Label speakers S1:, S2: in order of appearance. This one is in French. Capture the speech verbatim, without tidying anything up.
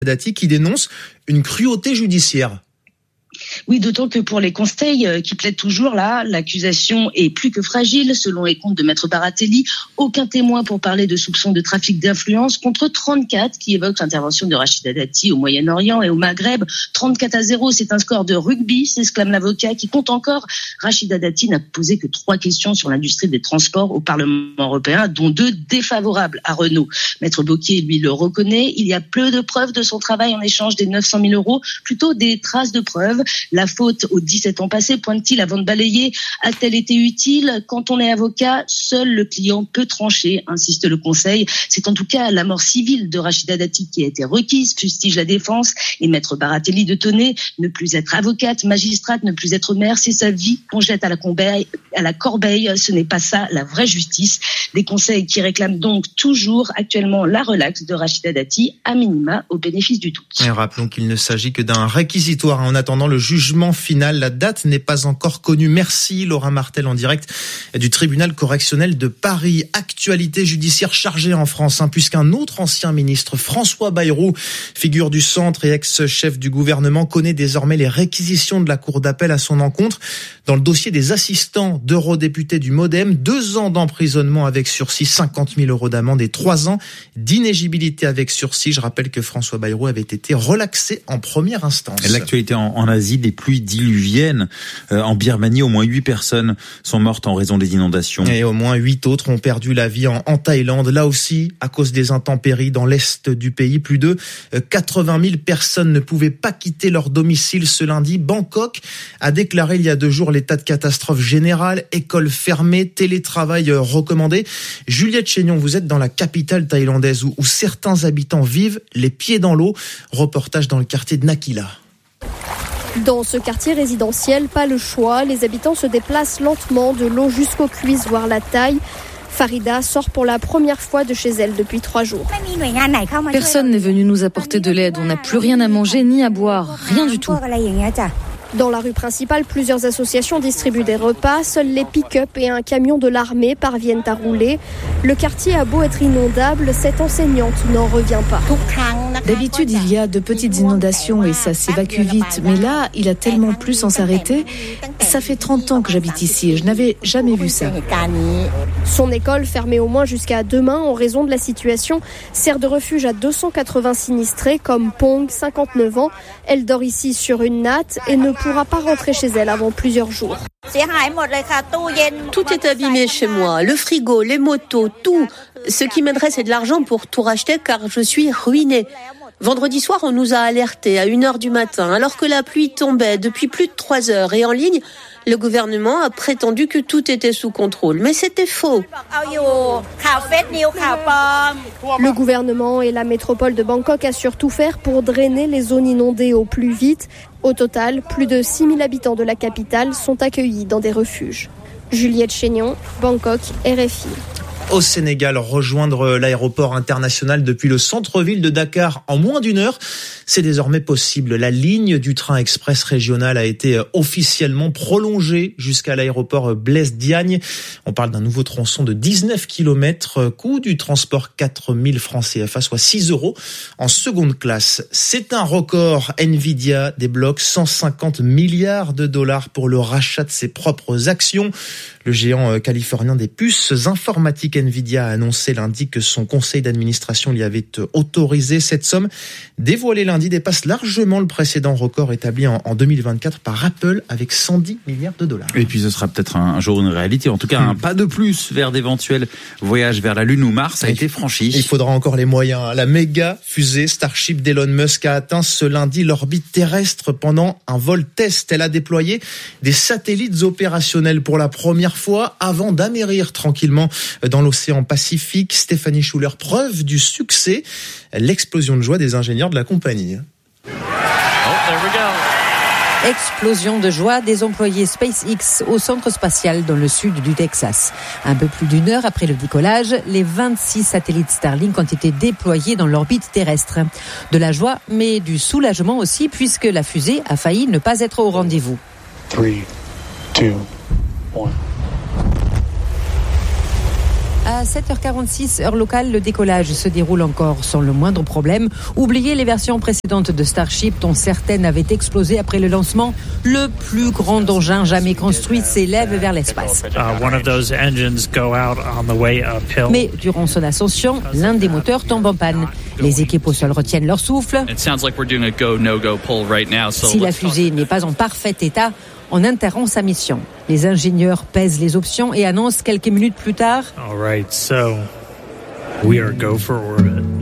S1: Dati qui dénonce une cruauté judiciaire.
S2: Oui, d'autant que pour les conseils qui plaident toujours là, l'accusation est plus que fragile. Selon les comptes de Maître Baratelli, aucun témoin pour parler de soupçons de trafic d'influence contre trente-quatre qui évoquent l'intervention de Rachida Dati au Moyen-Orient et au Maghreb. trente-quatre à zéro, c'est un score de rugby, s'exclame l'avocat qui compte encore. Rachida Dati n'a posé que trois questions sur l'industrie des transports au Parlement européen, dont deux défavorables à Renault. Maître Bocquet, lui, le reconnaît. Il y a peu de preuves de son travail en échange des neuf cent mille euros, plutôt des traces de preuves. La faute aux dix-sept ans passés, pointe-t-il avant de balayer, a-t-elle été utile? Quand on est avocat, seul le client peut trancher, insiste le conseil. C'est en tout cas la mort civile de Rachida Dati qui a été requise, fustige la défense, et Maître Baratelli de tonner, ne plus être avocate, magistrate, ne plus être mère, c'est sa vie qu'on jette à la corbeille, à la corbeille. Ce n'est pas ça la vraie justice. Des conseils qui réclament donc toujours actuellement la relaxe de Rachida Dati, à minima au bénéfice du doute.
S1: Et rappelons qu'il ne s'agit que d'un réquisitoire en attendant le jugement final. La date n'est pas encore connue. Merci Laura Martel en direct du tribunal correctionnel de Paris. Actualité judiciaire chargée en France, hein, puisqu'un autre ancien ministre, François Bayrou, figure du centre et ex-chef du gouvernement, connaît désormais les réquisitions de la cour d'appel à son encontre dans le dossier des assistants d'eurodéputés du MoDem. Deux ans d'emprisonnement avec sursis, cinquante mille euros d'amende et trois ans d'inéligibilité avec sursis. Je rappelle que François Bayrou avait été relaxé en première instance.
S3: L'actualité en, en Asie, des pluies diluviennes. Euh, en Birmanie, au moins huit personnes sont mortes en raison des inondations.
S1: Et au moins huit autres ont perdu la vie en, en Thaïlande. Là aussi, à cause des intempéries dans l'est du pays, plus de quatre-vingt mille personnes ne pouvaient pas quitter leur domicile ce lundi. Bangkok a déclaré il y a deux jours l'état de catastrophe générale, écoles fermées, télétravail recommandé. Juliette Chénion, vous êtes dans la capitale thaïlandaise où, où certains habitants vivent les pieds dans l'eau. Reportage dans le quartier de Nakila.
S4: Dans ce quartier résidentiel, pas le choix, les habitants se déplacent lentement de l'eau jusqu'aux cuisses, voire la taille. Farida sort pour la première fois de chez elle depuis trois jours.
S5: Personne n'est venu nous apporter de l'aide, on n'a plus rien à manger ni à boire, rien du tout.
S4: Dans la rue principale, plusieurs associations distribuent des repas. Seuls les pick-up et un camion de l'armée parviennent à rouler. Le quartier a beau être inondable, cette enseignante n'en revient pas.
S6: D'habitude, il y a de petites inondations et ça s'évacue vite. Mais là, il a tellement plu sans s'arrêter. Ça fait trente ans que j'habite ici et je n'avais jamais vu ça.
S4: Son école, fermée au moins jusqu'à demain en raison de la situation, sert de refuge à deux cent quatre-vingts sinistrés comme Pong, cinquante-neuf ans. Elle dort ici sur une natte et ne pourra pas rentrer chez elle avant plusieurs jours.
S7: Tout est abîmé chez moi, le frigo, les motos, tout. Ce qui m'aiderait, c'est de l'argent pour tout racheter car je suis ruinée. Vendredi soir, on nous a alertés à une heure du matin, alors que la pluie tombait depuis plus de trois heures. Et en ligne, le gouvernement a prétendu que tout était sous contrôle. Mais c'était faux.
S4: Le gouvernement et la métropole de Bangkok assurent tout faire pour drainer les zones inondées au plus vite. Au total, plus de six mille habitants de la capitale sont accueillis dans des refuges. Juliette Chénion, Bangkok, R F I.
S1: Au Sénégal, rejoindre l'aéroport international depuis le centre-ville de Dakar en moins d'une heure, c'est désormais possible. La ligne du train express régional a été officiellement prolongée jusqu'à l'aéroport Blaise Diagne. On parle d'un nouveau tronçon de dix-neuf kilomètres, coût du transport quatre mille francs C F A, soit six euros en seconde classe. C'est un record. Nvidia débloque cent cinquante milliards de dollars pour le rachat de ses propres actions. Le géant californien des puces informatiques Nvidia a annoncé lundi que son conseil d'administration lui avait autorisé. Cette somme dévoilée lundi dépasse largement le précédent record établi en, en deux mille vingt-quatre par Apple avec cent dix milliards de dollars.
S3: Et puis ce sera peut-être un, un jour une réalité. En tout cas, un pas de plus vers d'éventuels voyages vers la Lune ou Mars a été franchi.
S1: Il faudra encore les moyens. La méga fusée Starship d'Elon Musk a atteint ce lundi l'orbite terrestre pendant un vol test. Elle a déployé des satellites opérationnels pour la première fois avant d'amérir tranquillement dans l'océan Pacifique. Stéphanie Schuller, preuve du succès, l'explosion de joie des ingénieurs de la compagnie.
S8: Oh, there we go. Explosion de joie des employés SpaceX au centre spatial dans le sud du Texas. Un peu plus d'une heure après le décollage, les vingt-six satellites Starlink ont été déployés dans l'orbite terrestre. De la joie, mais du soulagement aussi, puisque la fusée a failli ne pas être au rendez-vous.
S9: trois, deux, un
S8: À sept heures quarante-six, heure locale, le décollage se déroule encore sans le moindre problème. Oubliez les versions précédentes de Starship dont certaines avaient explosé après le lancement. Le plus grand engin jamais construit s'élève vers l'espace. Mais durant son ascension, l'un des moteurs tombe en panne. Les équipes au sol retiennent leur souffle. Si la fusée n'est pas en parfait état, on interrompt sa mission. Les ingénieurs pèsent les options et annoncent quelques minutes plus tard.
S9: All right, so we are go for orbit.